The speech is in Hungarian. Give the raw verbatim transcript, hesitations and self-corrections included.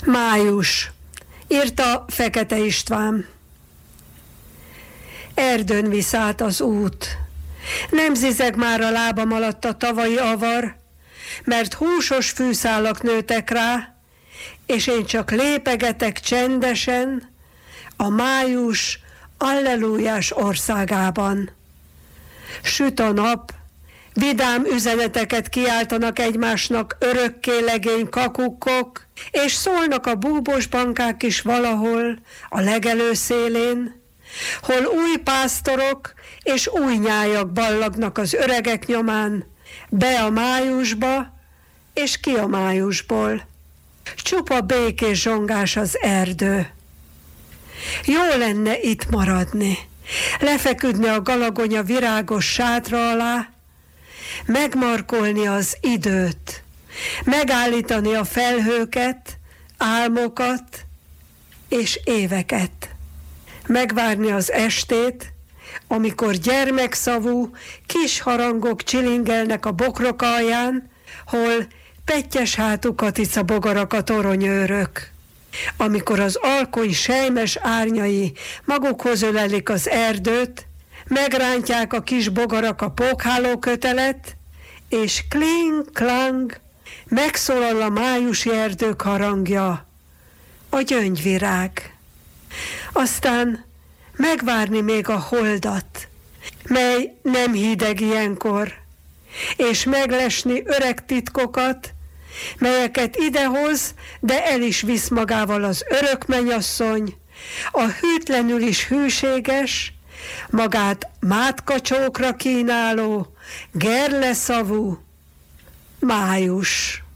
Május, írta Fekete István. Erdőn visz át az út. Nem zizeg már a lábam alatt a tavalyi avar, mert húsos fűszálak nőtek rá, és én csak lépegetek csendesen a május allelújás országában. Süt a nap, vidám üzeneteket kiáltanak egymásnak örökké legény kakukkok, és szólnak a búbos bankák is valahol a legelő szélén, hol új pásztorok és új nyájak ballagnak az öregek nyomán, be a májusba és ki a májusból. Csupa békés zsongás az erdő. Jó lenne itt maradni, lefeküdni a galagonya virágos sátra alá, megmarkolni az időt, megállítani a felhőket, álmokat és éveket, megvárni az estét, amikor gyermekszavú kis harangok csilingelnek a bokrok alján, hol pettyes hátú katica bogarak a toronyőrök, amikor az alkony sejmes árnyai magukhoz ölelik az erdőt, megrántják a kis bogarak a pókhálókötelet, és kling-klang megszólal a májusi erdők harangja, a gyöngyvirág. Aztán megvárni még a holdat, mely nem hideg ilyenkor, és meglesni öreg titkokat, melyeket idehoz, de el is visz magával az örök mennyasszony, a hűtlenül is hűséges, magát mátkacsókra kínáló, gerleszavú május.